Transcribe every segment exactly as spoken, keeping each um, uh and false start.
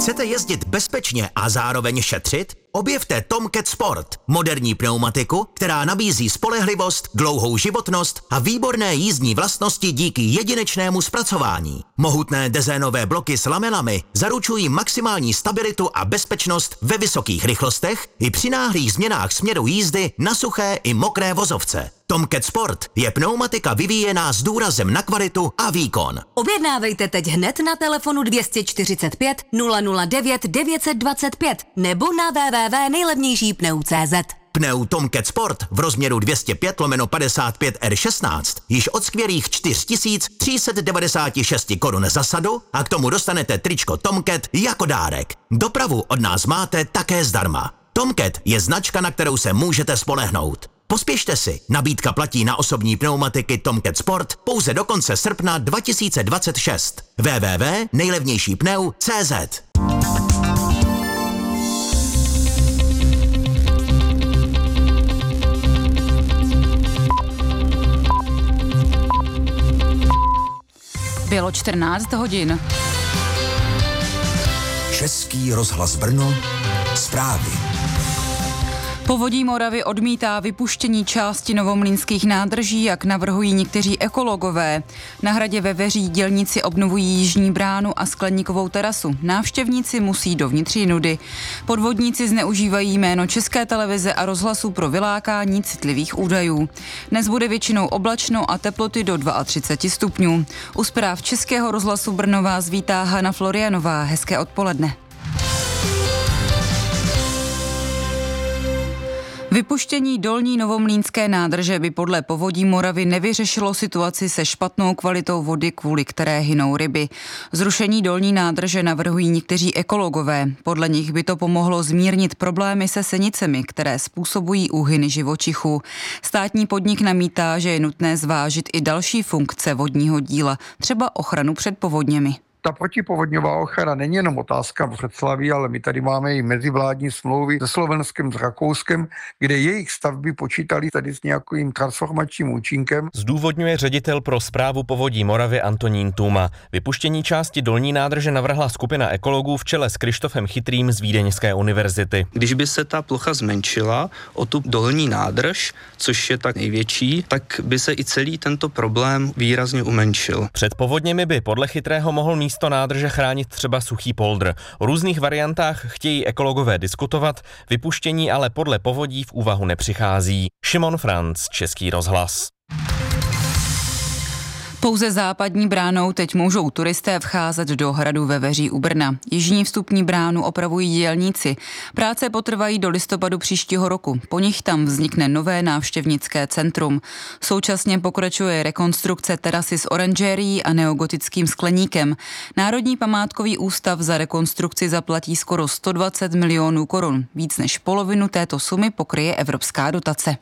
Chcete jezdit bezpečně a zároveň šetřit? Objevte Tomcat Sport, moderní pneumatiku, která nabízí spolehlivost, dlouhou životnost a výborné jízdní vlastnosti díky jedinečnému zpracování. Mohutné dezénové bloky s lamelami zaručují maximální stabilitu a bezpečnost ve vysokých rychlostech i při náhlých změnách směru jízdy na suché i mokré vozovce. Tomcat Sport je pneumatika vyvíjená s důrazem na kvalitu a výkon. Objednávejte teď hned na telefonu dvě čtyřicet pět nula nula devět devět dvacet pět nebo na w w w tečka nejlevnější pneu tečka cé zet. Pneu Tomcat Sport v rozměru dvě stě pět lomeno padesát pět R šestnáct již od skvělých čtyři tisíce tři sta devadesát šest korun za sadu a k tomu dostanete tričko Tomcat jako dárek. Dopravu od nás máte také zdarma. Tomcat je značka, na kterou se můžete spolehnout. Pospěšte si, nabídka platí na osobní pneumatiky Tomcat Sport pouze do konce srpna dva tisíce dvacet šest. w w w tečka nejlevnější pneu tečka cé zet. Bylo čtrnáct hodin. Český rozhlas Brno, zprávy. Povodí Moravy odmítá vypuštění části novomlýnských nádrží, jak navrhují někteří ekologové. Na hradě Veveří dělníci obnovují jižní bránu a skleníkovou terasu. Návštěvníci musí dovnitř jinudy. Podvodníci zneužívají jméno České televize a rozhlasu pro vylákání citlivých údajů. Dnes bude většinou oblačno a teploty do třicet dva stupňů. U zpráv Českého rozhlasu Brno vás vítá Hana Florianová. Hezké odpoledne. Vypuštění dolní novomlýnské nádrže by podle Povodí Moravy nevyřešilo situaci se špatnou kvalitou vody, kvůli které hynou ryby. Zrušení dolní nádrže navrhují někteří ekologové. Podle nich by to pomohlo zmírnit problémy se senicemi, které způsobují úhyny živočichů. Státní podnik namítá, že je nutné zvážit i další funkce vodního díla, třeba ochranu před povodněmi. Ta protipovodňová ochrana není jenom otázka Břeclaví, ale my tady máme i mezivládní smlouvy se Slovenskem, s Rakouskem, kde jejich stavby počítali tady s nějakým transformačním účinkem. Zdůvodňuje ředitel pro správu Povodí Moravy Antonín Tůma. Vypuštění části dolní nádrže navrhla skupina ekologů v čele s Krištofem Chytrým z Vídeňské univerzity. Když by se ta plocha zmenšila o tu dolní nádrž, což je tak největší, tak by se i celý tento problém výrazně umenšil. Před povodněmi by podle Chytrého mohl místo nádrže chránit třeba suchý poldr. O různých variantách chtějí ekologové diskutovat, vypuštění ale podle Povodí v úvahu nepřichází. Šimon Franc, Český rozhlas. Pouze západní bránou teď můžou turisté vcházet do hradu Veveří u Brna. Jižní vstupní bránu opravují dělníci. Práce potrvají do listopadu příštího roku. Po nich tam vznikne nové návštěvnické centrum. Současně pokračuje rekonstrukce terasy s oranžérií a neogotickým skleníkem. Národní památkový ústav za rekonstrukci zaplatí skoro sto dvacet milionů korun. Víc než polovinu této sumy pokryje evropská dotace.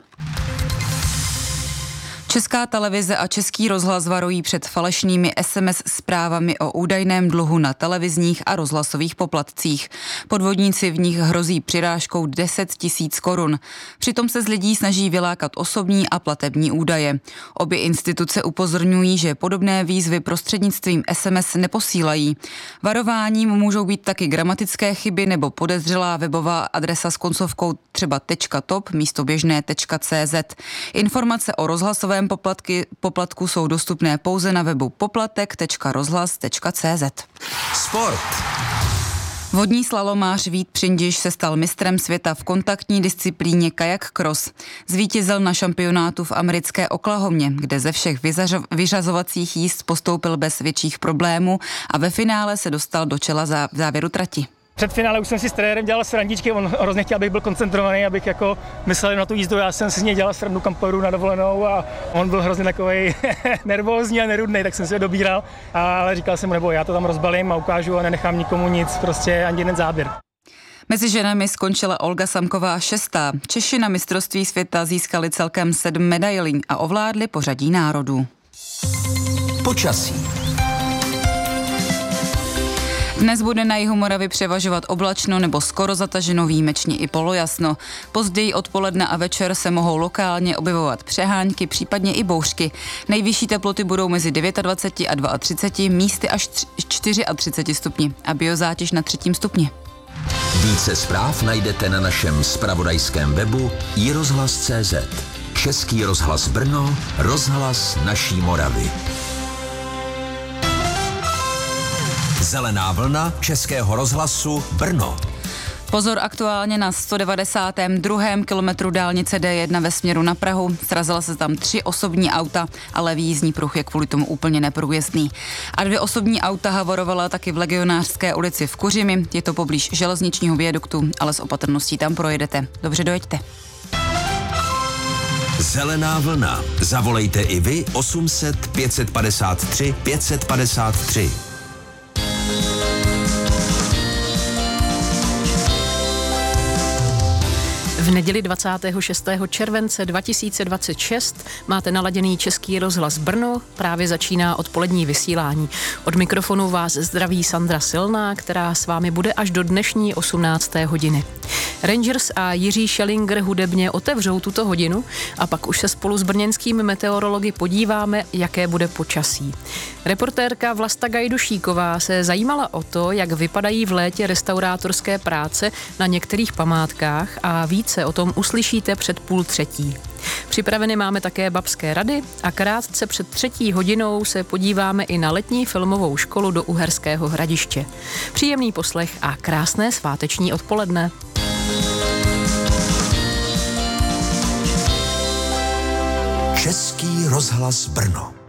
Česká televize a Český rozhlas varují před falešnými es em es zprávami o údajném dluhu na televizních a rozhlasových poplatcích. Podvodníci v nich hrozí přirážkou deset tisíc korun. Přitom se z lidí snaží vylákat osobní a platební údaje. Obě instituce upozorňují, že podobné výzvy prostřednictvím es em es neposílají. Varováním můžou být taky gramatické chyby nebo podezřelá webová adresa s koncovkou třeba .top místo běžné .cz. Informace o rozhlasovém poplatky, poplatku jsou dostupné pouze na webu poplatek tečka rozhlas tečka cé zet. Sport. Vodní slalomář Vít Přindiš se stal mistrem světa v kontaktní disciplíně kajak cross. Zvítězil na šampionátu v americké Oklahomě, kde ze všech vyřazovacích jízd postoupil bez větších problémů a ve finále se dostal do čela zá, závěru trati. Před finále už jsem si s trenérem dělal srandičky, on hrozně chtěl, abych byl koncentrovaný, abych jako myslel na tu jízdu, já jsem si s něj dělal srandu, kam pojedu na dovolenou a on byl hrozně takovej nervózní a nerudnej, tak jsem si ho dobíral, ale říkal jsem mu, nebo já to tam rozbalím a ukážu a nenechám nikomu nic, prostě ani jeden záběr. Mezi ženami skončila Olga Samková šestá. Češi na mistrovství světa získali celkem sedm medailí a ovládli pořadí národů. Počasí. Dnes bude na jihu Moravy převažovat oblačno nebo skoro zataženo, výjimečně i polojasno. Později odpoledne a večer se mohou lokálně objevovat přehánky, případně i bouřky. Nejvyšší teploty budou mezi dvacet devět a třicet dva, místy až třicet čtyři stupni a biozátěž na třetím stupni. Více zpráv najdete na našem zpravodajském webu i rozhlas tečka cé zet. Český rozhlas Brno, rozhlas naší Moravy. Zelená vlna Českého rozhlasu Brno. Pozor aktuálně na sto devadesátém druhém kilometru dálnice D jedna ve směru na Prahu. Srazila se tam tři osobní auta, ale výjízdní pruh je kvůli tomu úplně neprůjezdný. A dvě osobní auta havorovala taky v Legionářské ulici v Kuřimi. Je to poblíž železničního viaduktu, ale s opatrností tam projedete. Dobře, dojeďte. Zelená vlna. Zavolejte i vy osm set pět padesát tři pět padesát tři. V neděli dvacátého šestého července dva tisíce dvacet šest máte naladěný Český rozhlas Brno, právě začíná odpolední vysílání. Od mikrofonu vás zdraví Sandra Silná, která s vámi bude až do dnešní osmnácté hodiny. Rangers a Jiří Schellinger hudebně otevřou tuto hodinu a pak už se spolu s brněnskými meteorology podíváme, jaké bude počasí. Reportérka Vlasta Gajdušíková se zajímala o to, jak vypadají v létě restaurátorské práce na některých památkách a více o tom uslyšíte před půl třetí. Připraveny máme také babské rady a krátce před třetí hodinou se podíváme i na letní filmovou školu do Uherského Hradiště. Příjemný poslech a krásné sváteční odpoledne. Český rozhlas Brno.